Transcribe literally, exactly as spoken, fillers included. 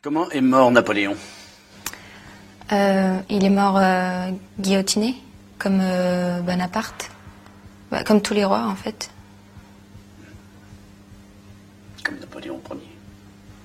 Comment est mort Napoléon? euh, Il est mort euh, guillotiné, comme euh, Bonaparte, bah, comme tous les rois en fait. Comme Napoléon Ier.